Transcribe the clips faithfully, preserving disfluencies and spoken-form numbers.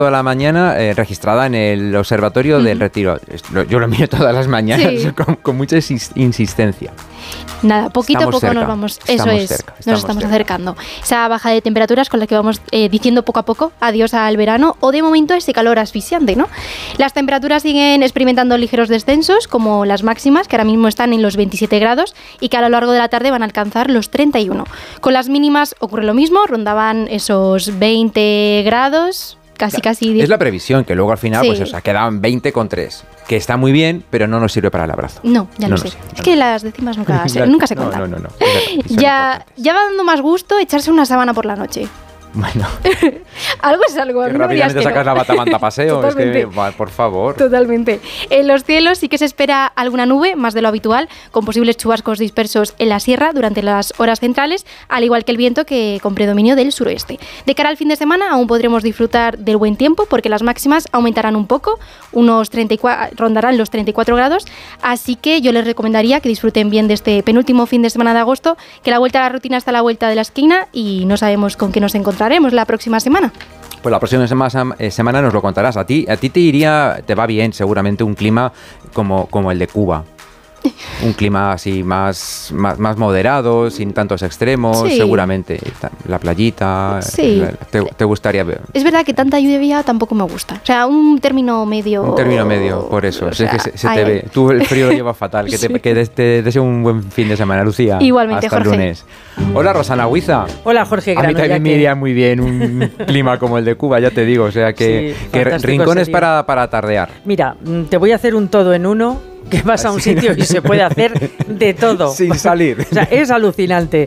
toda la mañana eh, registrada en el Observatorio uh-huh. del Retiro. Yo lo miro todas las mañanas sí. con, con mucha insistencia. Nada, poquito estamos a poco cerca, nos vamos, eso es, cerca, estamos nos estamos cerca. acercando. Esa baja de temperaturas con la que vamos eh, diciendo poco a poco adiós al verano o de momento ese calor asfixiante, ¿no? Las temperaturas siguen experimentando ligeros descensos, como las máximas, que ahora mismo están en los veintisiete grados y que a lo largo de la tarde van a alcanzar los treinta y uno. Con las mínimas ocurre lo mismo, rondaban esos veinte grados... Casi, casi. Es la previsión, que luego al final sí. pues o sea, quedan veinte con tres, que está muy bien, pero no nos sirve para el abrazo. No, ya no lo sé. sé, es que las décimas nunca, se, nunca se cuentan. No, no, no. no. Ya, ya va dando más gusto echarse una sábana por la noche. Bueno. Algo es algo. Que rápidamente no sacas no. la batamanta paseo. Es que, por favor. Totalmente. En los cielos sí que se espera alguna nube, más de lo habitual, con posibles chubascos dispersos en la sierra durante las horas centrales, al igual que el viento que con predominio del suroeste. De cara al fin de semana aún podremos disfrutar del buen tiempo porque las máximas aumentarán un poco, unos treinta y cuatro, rondarán los treinta y cuatro grados, así que yo les recomendaría que disfruten bien de este penúltimo fin de semana de agosto, que la vuelta a la rutina está a la vuelta de la esquina y no sabemos con qué nos encontraremos la próxima semana. Pues la próxima semana, eh, semana nos lo contarás. A ti, a ti te iría, te va bien seguramente un clima como, como el de Cuba. Un clima así más, más, más moderado, sin tantos extremos, sí. seguramente. La playita, sí. te, te gustaría ver. Es verdad que tanta lluvia tampoco me gusta. O sea, un término medio... Un término medio, por eso. O sea, es que se, se ay, te ay. ve. Tú el frío lo llevas fatal. Que, sí. te, que te deseo un buen fin de semana, Lucía. Igualmente, hasta Jorge. el lunes. Hola, Rosana Huiza. Hola, Jorge Grano. A mí también me que... iría muy bien un clima como el de Cuba, ya te digo. O sea, que, sí, que rincones para, para tardear. Mira, te voy a hacer un todo en uno. Que vas a un sitio y se puede hacer de todo. Sin salir. O sea, es alucinante.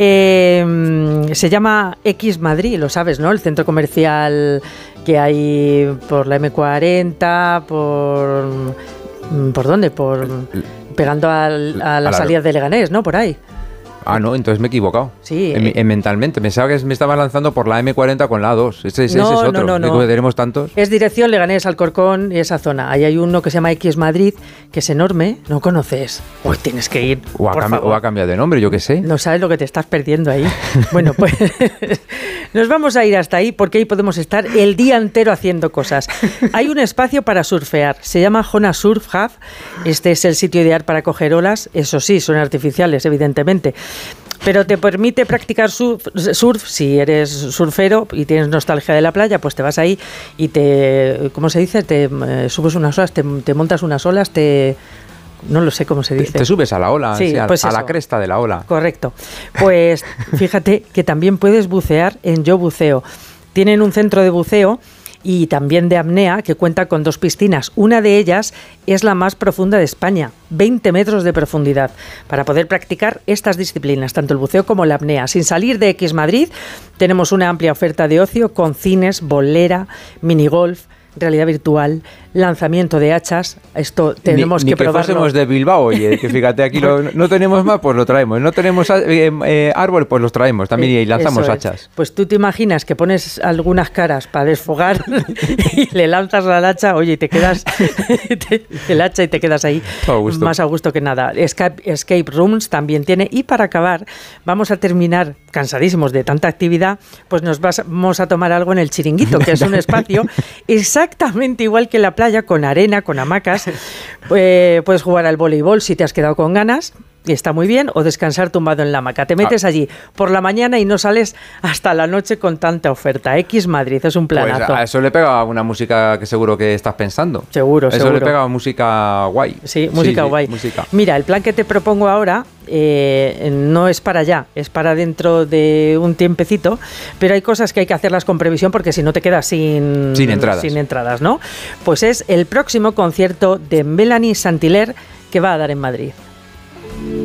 Eh, se llama X Madrid, lo sabes, ¿no? El centro comercial que hay por la eme cuarenta, por... ¿Por dónde? Por pegando al, a la salida de Leganés, ¿no? Por ahí. Ah, no, entonces me he equivocado. Sí. En, en mentalmente. Pensaba que me estaba lanzando por la eme cuarenta con la A dos. Ese, ese, no, ese es otro. No, no, no. Tenemos tantos. Es dirección Leganés, Alcorcón y esa zona. Ahí hay uno que se llama X Madrid, que es enorme. ¿No conoces? Pues tienes que ir. O ha, cambi- o ha cambiado de nombre, yo qué sé. No sabes lo que te estás perdiendo ahí. Bueno, pues nos vamos a ir hasta ahí porque ahí podemos estar el día entero haciendo cosas. Hay un espacio para surfear. Se llama Jona Surf Hub. Este es el sitio ideal para coger olas. Eso sí, son artificiales, evidentemente. Pero te permite practicar surf, surf, si eres surfero y tienes nostalgia de la playa, pues te vas ahí y te, ¿cómo se dice? Te eh, subes unas olas, te, te montas unas olas, te... No lo sé cómo se dice. Te, te subes a la ola, sí, sí, a, pues a la cresta de la ola. Correcto. Pues fíjate que también puedes bucear en Yo Buceo. Tienen un centro de buceo y también de apnea que cuenta con dos piscinas. Una de ellas es la más profunda de España, veinte metros de profundidad, para poder practicar estas disciplinas, tanto el buceo como la apnea. Sin salir de X Madrid, tenemos una amplia oferta de ocio con cines, bolera, minigolf, realidad virtual, lanzamiento de hachas. Esto tenemos ni, que ni probarlo. que fuésemos de Bilbao, oye, que fíjate, aquí lo, no tenemos más, pues lo traemos. No tenemos eh, eh, árbol, pues los traemos también y lanzamos Eso hachas. Es. Pues tú te imaginas que pones algunas caras para desfogar y le lanzas la hacha, oye, y te quedas te, el hacha y te quedas ahí a gusto. Más a gusto que nada. Escape, escape rooms también tiene. Y para acabar, vamos a terminar cansadísimos de tanta actividad, pues nos vamos a tomar algo en el Chiringuito, que es un espacio exactamente igual que la playa, con arena, con hamacas. Eh, puedes jugar al voleibol si te has quedado con ganas, y está muy bien, o descansar tumbado en la hamaca. Te metes ah. allí por la mañana y no sales hasta la noche con tanta oferta. X Madrid, es un planazo. Pues a eso le pega una música que seguro que estás pensando. Seguro, eso seguro. Eso le pega música guay. Sí, música sí, guay. Sí, música. Mira, el plan que te propongo ahora eh, no es para allá, es para dentro de un tiempecito, pero hay cosas que hay que hacerlas con previsión porque si no te quedas sin, sin entradas. Sin entradas, ¿no? Pues es el próximo concierto de Melanie Saint-Hilaire que va a dar en Madrid.